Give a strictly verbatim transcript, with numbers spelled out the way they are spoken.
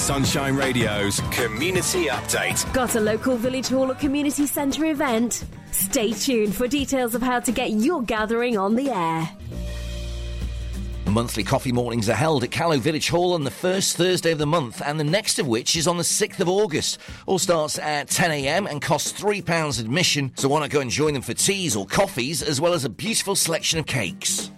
Sunshine Radio's Community Update. Got a local village hall or community centre event? Stay tuned for details of how to get your gathering on the air. Monthly coffee mornings are held at Callow Village Hall on the first Thursday of the month, and the next of which is on the sixth of August. All starts at ten a m and costs three pounds admission, so why not go and join them for teas or coffees, as well as a beautiful selection of cakes.